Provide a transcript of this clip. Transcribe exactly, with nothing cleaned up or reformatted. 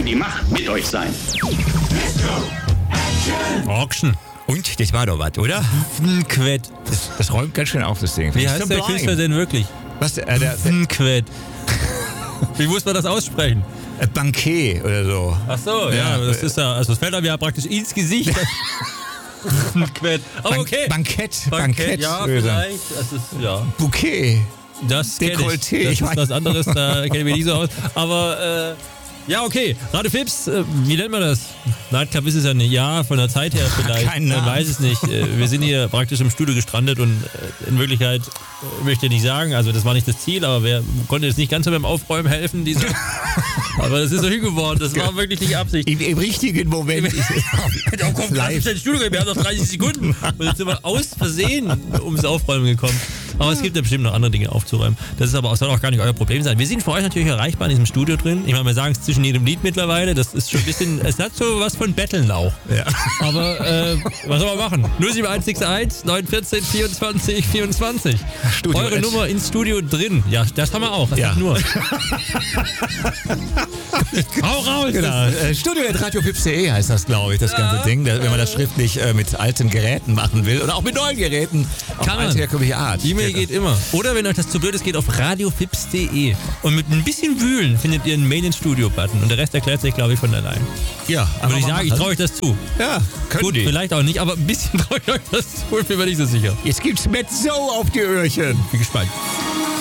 die Macht mit euch sein. Auction. Und, das war doch was, oder? Quett. Das, das räumt ganz schön auf, das Ding. Wie heißt der Künstler denn wirklich? Was, äh, der, der Quett. Wie muss man das aussprechen? äh, Banquet oder so. Ach so, ja, Ja, das äh, ist ja, also es fällt einem ja praktisch ins Gesicht. Quett. Aber Bank- okay. Bankett, Bankett, Bankett. ja, würde ich sagen. vielleicht. Das ist, ja. Bouquet. Das kenn Dekolleté, ich. Das ich ist mein- was anderes, da kenne ich mich nicht so aus. Aber, äh, ja, okay. Radio Fips, äh, wie nennt man das? Nightclub ist es ja nicht. Ja, von der Zeit her vielleicht. Keinen Man Namen. weiß es nicht. Äh, wir sind hier praktisch im Studio gestrandet und äh, in Wirklichkeit äh, möchte ich nicht sagen, also das war nicht das Ziel, aber wer konnte jetzt nicht ganz so beim Aufräumen helfen. Diese, aber das ist so hingeworden. Das war wirklich nicht Absicht. Im, Im richtigen Moment. Oh, komm, lass uns ins Studio gehen, wir haben noch dreißig Sekunden. Und jetzt sind wir aus Versehen ums Aufräumen gekommen. Aber es gibt ja bestimmt noch andere Dinge aufzuräumen. Das ist aber auch, soll auch gar nicht euer Problem sein. Wir sind für euch natürlich erreichbar in diesem Studio drin. Ich meine, wir sagen es zwischen jedem Lied mittlerweile. Das ist schon ein bisschen, es hat so was von Betteln auch. Ja. Aber äh, was soll man machen? null sieben eins sechs eins neun eins vier vierundzwanzig vierundzwanzig. Studio Eure Ed. Nummer ins Studio drin. Ja, das haben wir auch. Das Ja. ja. nur. Hau raus! Genau. Äh, Studio at radiofips punkt de heißt das, glaube ich, das ganze Ding. Da, wenn man das schriftlich äh, mit alten Geräten machen will oder auch mit neuen Geräten. Auf Kann man. alte herkömmliche Art. E-Mail geht immer. Oder wenn euch das zu blöd ist, geht auf radiofips punkt de. Und mit ein bisschen Wühlen findet ihr einen Mail ins Studio-Button. Und der Rest erklärt sich, glaube ich, von allein. Ja, Aber ich mal sage, ich machen. traue euch das zu. Ja, können Gut, die. vielleicht auch nicht, aber ein bisschen traue ich euch das zu. Ich bin mir nicht so sicher. Jetzt gibt's Mezzo auf die Öhrchen. Bin gespannt.